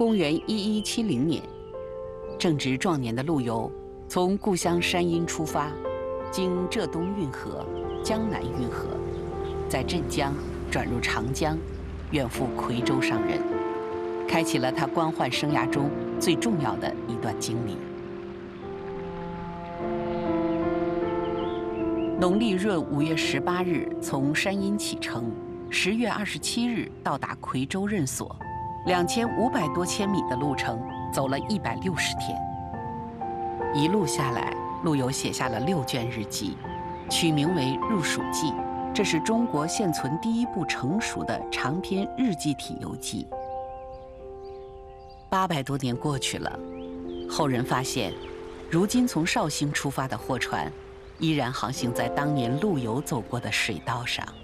公元1170年，正值壮年的陆游从故乡山阴出发，经浙东运河、江南运河，在镇江转入长江，远赴夔州上任，开启了他官宦生涯中最重要的一段经历。农历闰5月18日从山阴启程，10月27日到达夔州任所，2500多千米的路程，走了160天。一路下来，陆游写下了6卷日记，取名为《入蜀记》，这是中国现存第一部成熟的长篇日记体游记。800多年过去了，后人发现，如今从绍兴出发的货船，依然航行在当年陆游走过的水道上。